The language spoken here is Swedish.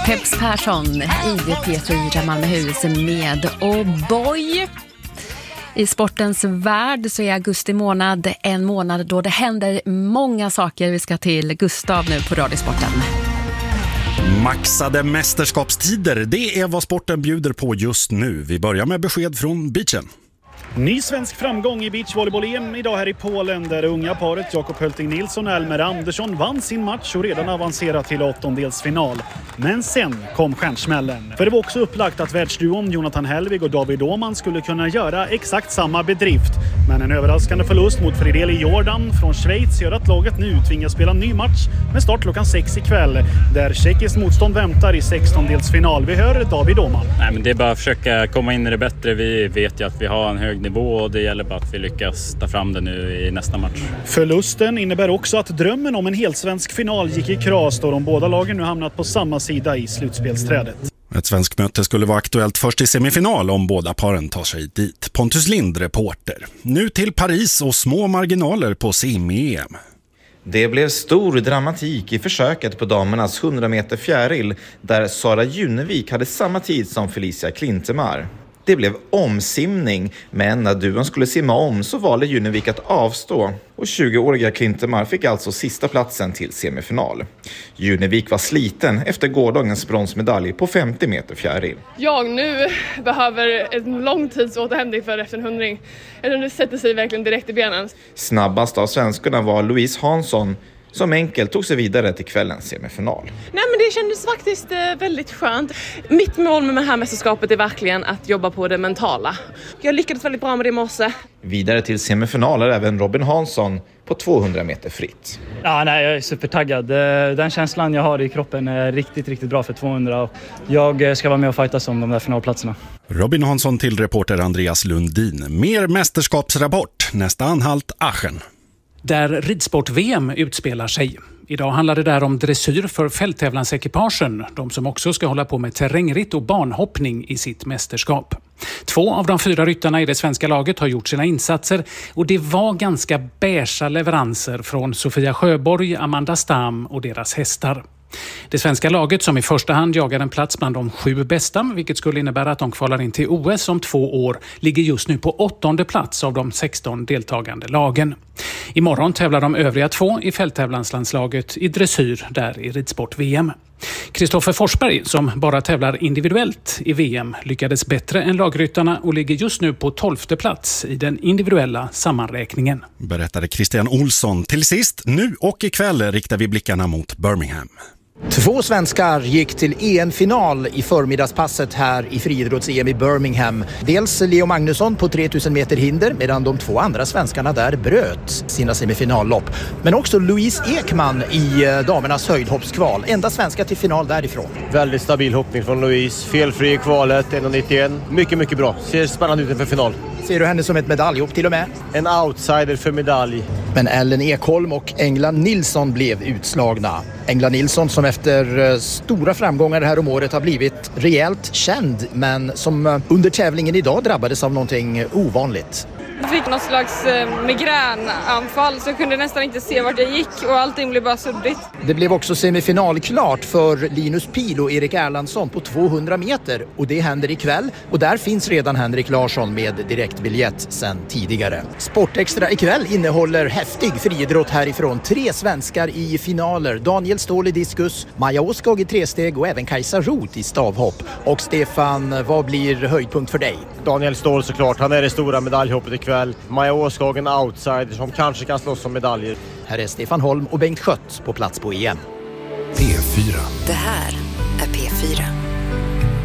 Peps Persson i P4 Malmöhus med O'boy. I sportens värld så är augusti månad en månad då det händer många saker. Vi ska till Gustav nu på Radiosporten. Maxade mästerskapstider, det är vad sporten bjuder på just nu. Vi börjar med besked från beachen. Ny svensk framgång i beachvolleyboll-EM idag här i Polen där det unga paret Jakob Hölting Nilsson och Elmer Andersson vann sin match och redan avancerat till åttondelsfinal. Men sen kom stjärnsmällen. För det var också upplagt att världsduon Jonathan Helvig och David Åhman skulle kunna göra exakt samma bedrift. Men en överraskande förlust mot Frideli Jordan från Schweiz gör att laget nu tvingas spela ny match med start klockan 6 ikväll. Där tjeckiskt motstånd väntar i 16-delsfinal. Vi hör David Åhman. Nej, men det är bara att försöka komma in i det bättre. Vi vet ju att vi har en hög nivå och det gäller bara att vi lyckas ta fram det nu i nästa match. Förlusten innebär också att drömmen om en helsvensk final gick i kras då de båda lagen nu hamnat på samma sida i slutspelsträdet. Ett svensk möte skulle vara aktuellt först i semifinal om båda paren tar sig dit. Pontus Lind, reporter. Nu till Paris och små marginaler på sim-EM. Det blev stor dramatik i försöket på damernas 100 meter fjäril där Sara Junevik hade samma tid som Felicia Klintemar. Det blev omsimning, men när duon skulle simma om så valde Junevik att avstå och 20-åriga Klintemar fick alltså sista platsen till semifinal. Junevik var sliten efter gårdagens bronsmedalj på 50 meter fjäril. Jag nu behöver en lång tids återhämtning för efter en 100. Det sätter sig verkligen direkt i benen. Snabbast av svenskarna var Louise Hansson som enkelt tog sig vidare till kvällens semifinal. Nej, men det kändes faktiskt väldigt skönt. Mitt mål med det här mästerskapet är verkligen att jobba på det mentala. Jag lyckades väldigt bra med det i morse. Vidare till semifinaler även Robin Hansson på 200 meter fritt. Ja, nej, jag är supertaggad. Den känslan jag har i kroppen är riktigt, riktigt bra för 200. Och jag ska vara med och fightas om de där finalplatserna. Robin Hansson till reporter Andreas Lundin. Mer mästerskapsrapport. Nästa anhalt Aachen. Där ridsport-VM utspelar sig. Idag handlar det där om dressyr för fälttävlansekipagen, de som också ska hålla på med terrängritt och banhoppning i sitt mästerskap. 2 av de 4 ryttarna i det svenska laget har gjort sina insatser och det var ganska beiga leveranser från Sofia Sjöborg, Amanda Stam och deras hästar. Det svenska laget som i första hand jagar en plats bland de 7 bästa, vilket skulle innebära att de kvalar in till OS om 2 år, ligger just nu på 8:e plats av de 16 deltagande lagen. Imorgon tävlar de övriga 2 i fälttävlanslandslaget i dressyr där i ridsport-VM. Kristoffer Forsberg, som bara tävlar individuellt i VM, lyckades bättre än lagryttarna och ligger just nu på 12:e plats i den individuella sammanräkningen. Berättade Christian Olsson. Till sist, nu och ikväll riktar vi blickarna mot Birmingham. 2 svenskar gick till EM-final i förmiddagspasset här i friidrotts-EM i Birmingham. Dels Leo Magnusson på 3000 meter hinder medan de 2 andra svenskarna där bröt sina semifinallopp. Men också Louise Ekman i damernas höjdhoppskval. Enda svenska till final därifrån. Väldigt stabil hoppning från Louise. Felfri i kvalet, 1,91. Mycket, mycket bra. Ser spännande ut inför final. Ser du henne som ett medaljhopp till och med? En outsider för medalj. Men Ellen Ekholm och Engla Nilsson blev utslagna. Engla Nilsson som efter stora framgångar här om året har blivit rejält känd men som under tävlingen idag drabbades av någonting ovanligt. Jag fick något slags migränanfall så jag kunde nästan inte se vart jag gick och allting blev bara suddigt. Det blev också semifinalklart för Linus Pil och Erik Erlandsson på 200 meter och det händer ikväll och där finns redan Henrik Larsson med direktbiljett sedan tidigare. Sportextra ikväll innehåller häftig friidrott härifrån. 3 svenskar i finaler. Daniel Ståhl i diskus, Maja Åskog i 3-steg och även Kajsa Roth i stavhopp. Och Stefan, vad blir höjdpunkt för dig? Daniel Ståhl såklart, han är det stora medaljhoppet ikväll. Maja Åskog en outsider som kanske kan slåss om medaljer. Här är Stefan Holm och Bengt Schött på plats på EM. P4. Det här är P4.